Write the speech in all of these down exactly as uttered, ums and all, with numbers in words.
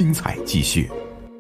精彩继续。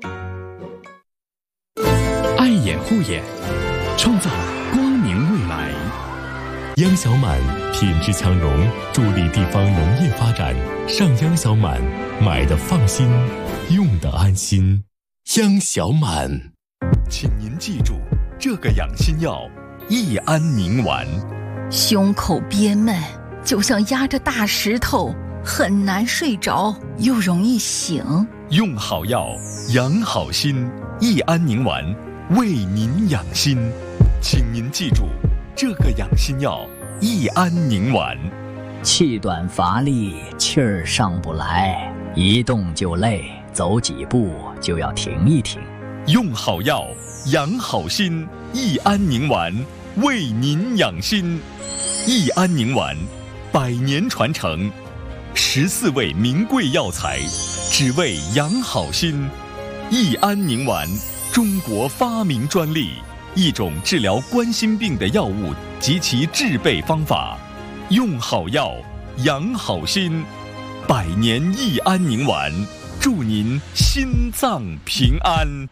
爱眼护眼，创造光明未来。 央小满品质强融，助力地方农业发展。上央小满，买的放心，用的安心。央小满， 请您记住这个养心药：益安宁丸。 胸口憋闷，就像压着大石头，很难睡着，又容易醒。 用好药，养好心。益安宁丸为您养心，请您记住这个养心药：益安宁丸。 气短乏力，气儿上不来，一动就累，走几步就要停一停。 用好药，养好心。益安宁丸为您养心。益安宁丸，百年传承，十四味名贵药材，只为养好心。益安宁丸，中国发明专利，一种治疗冠心病的药物及其制备方法。用好药，养好心。百年益安宁丸，祝您心脏平安。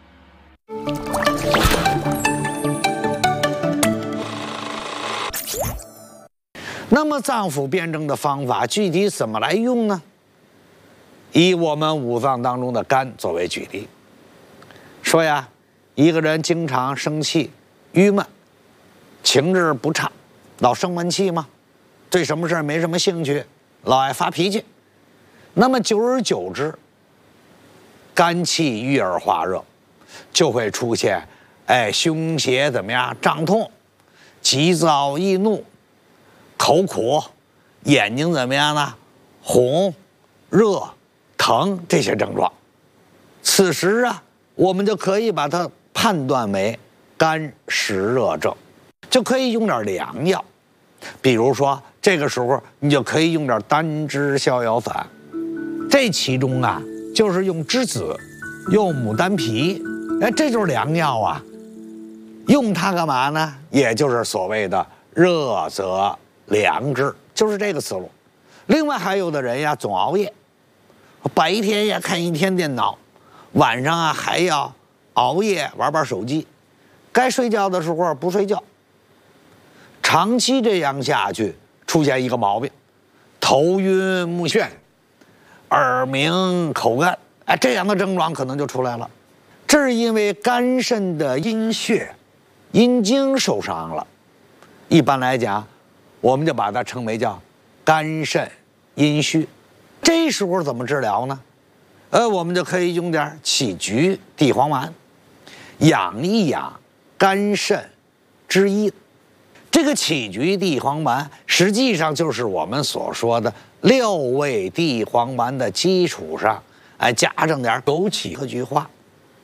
那么脏腑辩证的方法具体怎么来用呢？以我们五脏当中的肝作为举例，说呀，一个人经常生气、郁闷，情志不畅，老生闷气吗？对什么事儿没什么兴趣，老爱发脾气。那么久而久之，肝气郁而化热，就会出现，哎，胸胁怎么样胀痛，急躁易怒，口苦，眼睛怎么样呢？红、热、疼这些症状。此时啊，我们就可以把它判断为肝湿热症，就可以用点凉药。比如说，这个时候你就可以用点丹栀逍遥散。这其中啊，就是用栀子，用牡丹皮，哎，这就是良药啊。用它干嘛呢？也就是所谓的热则凉之，就是这个思路。另外还有的人呀，总熬夜，白天呀看一天电脑，晚上啊还要熬夜玩玩手机，该睡觉的时候不睡觉。长期这样下去，出现一个毛病：头晕目眩、耳鸣、口干，哎，这样的症状可能就出来了。这是因为肝肾的阴血、阴经受伤了。一般来讲，我们就把它称为叫肝肾阴虚。这时候怎么治疗呢？呃，我们就可以用点杞菊地黄丸，养一养肝肾之阴。这个杞菊地黄丸实际上就是我们所说的六味地黄丸的基础上，哎，加上点枸杞和菊花，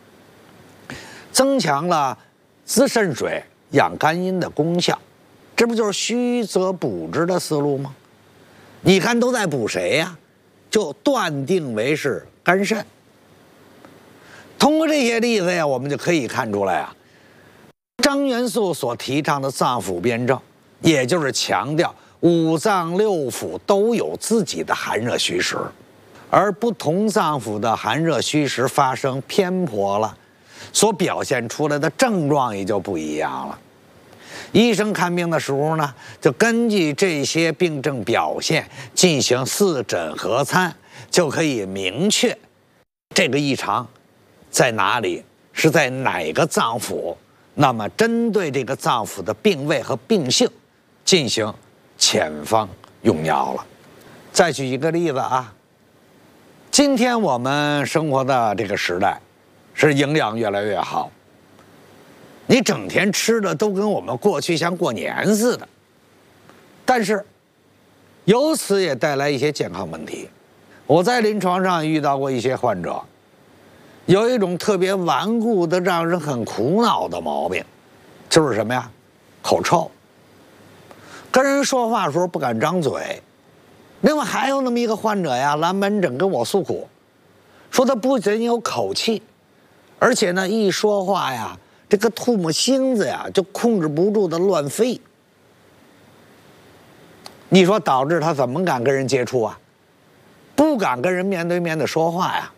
增强了滋肾水、养肝阴的功效。这不就是虚则补之的思路吗？你看都在补谁呀？就断定为是肝肾。通过这些例子呀，我们就可以看出来啊，张元素所提倡的脏腑辩证，也就是强调五脏六腑都有自己的寒热虚实，而不同脏腑的寒热虚实发生偏颇了，所表现出来的症状也就不一样了。医生看病的时候呢，就根据这些病症表现进行四诊合参，就可以明确这个异常在哪里，是在哪个脏腑。那么针对这个脏腑的病位和病性进行遣方用药了。再举一个例子啊，今天我们生活的这个时代是营养越来越好，你整天吃的都跟我们过去像过年似的，但是由此也带来一些健康问题。我在临床上遇到过一些患者，有一种特别顽固的让人很苦恼的毛病，就是什么呀？口臭，跟人说话的时候不敢张嘴。另外还有那么一个患者呀，来门诊跟我诉苦，说他不仅有口气，而且呢一说话呀，这个唾沫星子呀就控制不住的乱飞。你说导致他怎么敢跟人接触啊？不敢跟人面对面的说话呀。